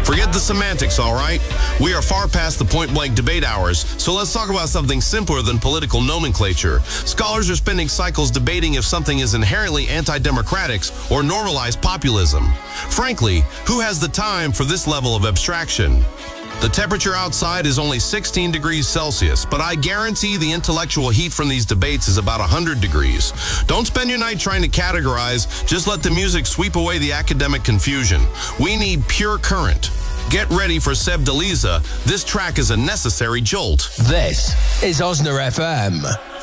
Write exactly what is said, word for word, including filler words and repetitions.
Forget the semantics, all right? We are far past the point-blank debate hours, so let's talk about something simpler than political nomenclature. Scholars are spending cycles debating if something is inherently anti-democratic or normalized populism. Frankly, who has the time for this level of abstraction? The temperature outside is only sixteen degrees Celsius, but I guarantee the intellectual heat from these debates is about one hundred degrees. Don't spend your night trying to categorize, just let the music sweep away the academic confusion. We need pure current. Get ready for Seb Deliza. This track is a necessary jolt. This is Osna F M.